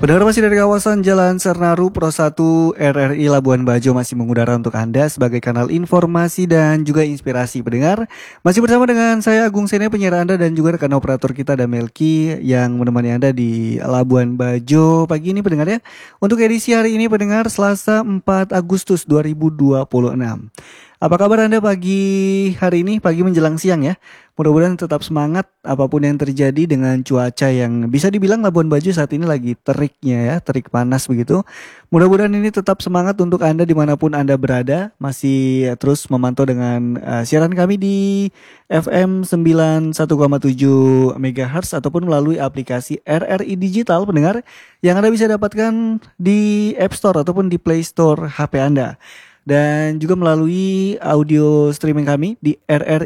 Pendengar masih dari kawasan Jalan Sernaru Pro 1 RRI Labuan Bajo masih mengudara untuk Anda sebagai kanal informasi dan juga inspirasi pendengar. Masih bersama dengan saya Agung Sene penyiar Anda dan juga rekan operator kita ada Melki yang menemani Anda di Labuan Bajo pagi ini pendengar ya. Untuk edisi hari ini pendengar Selasa 4 Agustus 2026. Apa kabar Anda pagi hari ini, pagi menjelang siang ya? Mudah-mudahan tetap semangat apapun yang terjadi dengan cuaca yang bisa dibilang Labuan Bajo saat ini lagi teriknya ya, terik panas begitu. Mudah-mudahan ini tetap semangat untuk Anda dimanapun Anda berada. Masih terus memantau dengan siaran kami di FM 91,7 MHz ataupun melalui aplikasi RRI Digital pendengar yang Anda bisa dapatkan di App Store ataupun di Play Store HP Anda. Dan juga melalui audio streaming kami di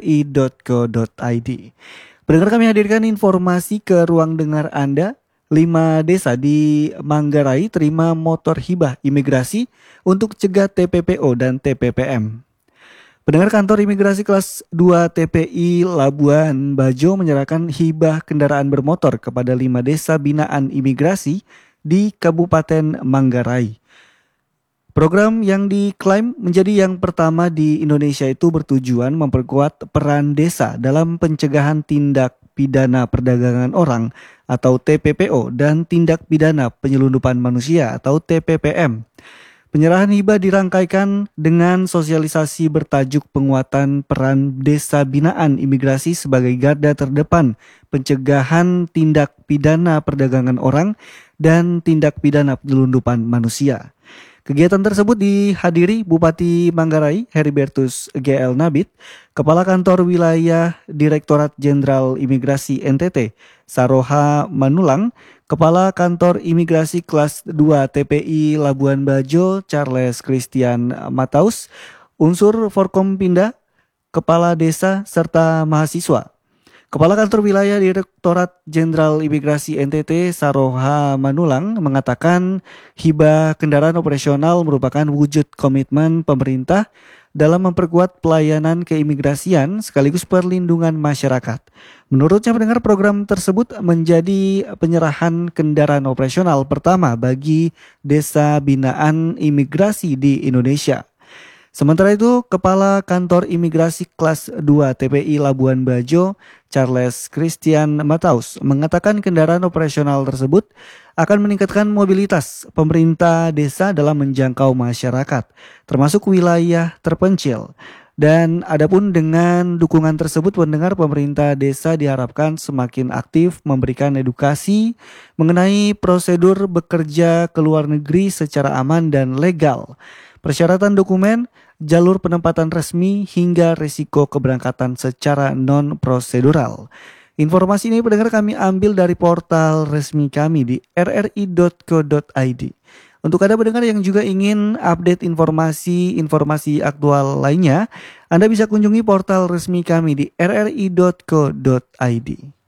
rri.co.id. Pendengar kami hadirkan informasi ke ruang dengar Anda. 5 desa di Manggarai terima motor hibah imigrasi untuk cegah TPPO dan TPPM. Pendengar kantor imigrasi kelas 2 TPI Labuan Bajo menyerahkan hibah kendaraan bermotor kepada 5 desa binaan imigrasi di Kabupaten Manggarai. Program yang diklaim menjadi yang pertama di Indonesia itu bertujuan memperkuat peran desa dalam pencegahan tindak pidana perdagangan orang atau TPPO dan tindak pidana penyelundupan manusia atau TPPM. Penyerahan hibah dirangkaikan dengan sosialisasi bertajuk penguatan peran desa binaan imigrasi sebagai garda terdepan pencegahan tindak pidana perdagangan orang dan tindak pidana penyelundupan manusia. Kegiatan tersebut dihadiri Bupati Manggarai Heribertus GL Nabit, Kepala Kantor Wilayah Direktorat Jenderal Imigrasi NTT Saroha Manulang, Kepala Kantor Imigrasi Kelas 2 TPI Labuan Bajo Charles Christian Mataus, unsur Forkompinda, Kepala Desa serta mahasiswa. Kepala Kantor Wilayah Direktorat Jenderal Imigrasi NTT Saroha Manulang mengatakan hibah kendaraan operasional merupakan wujud komitmen pemerintah dalam memperkuat pelayanan keimigrasian sekaligus perlindungan masyarakat. Menurutnya pendengar program tersebut menjadi penyerahan kendaraan operasional pertama bagi desa binaan imigrasi di Indonesia. Sementara itu, Kepala Kantor Imigrasi Kelas 2 TPI Labuan Bajo, Charles Christian Mataus, mengatakan kendaraan operasional tersebut akan meningkatkan mobilitas pemerintah desa dalam menjangkau masyarakat, termasuk wilayah terpencil. Dan adapun dengan dukungan tersebut, pendengar pemerintah desa diharapkan semakin aktif memberikan edukasi mengenai prosedur bekerja ke luar negeri secara aman dan legal, persyaratan dokumen, jalur penempatan resmi, hingga risiko keberangkatan secara non-prosedural. Informasi ini pendengar kami ambil dari portal resmi kami di rri.co.id. Untuk Anda pendengar yang juga ingin update informasi aktual lainnya, Anda bisa kunjungi portal resmi kami di rri.co.id.